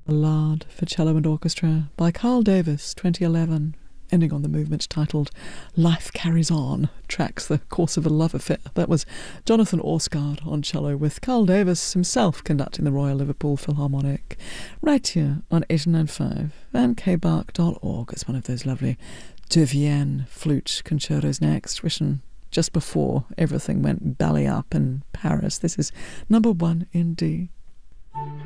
Ballade for Cello and Orchestra by Carl Davis, 2011, ending on the movement titled Life Carries On, tracks the course of a love affair. That was Jonathan Orsgaard on cello, with Carl Davis himself conducting the Royal Liverpool Philharmonic, right here on 89.5 and kbark.org. It's one of those lovely De Vienne flute concertos next, written just before everything went belly up in Paris. This is number 1 in D.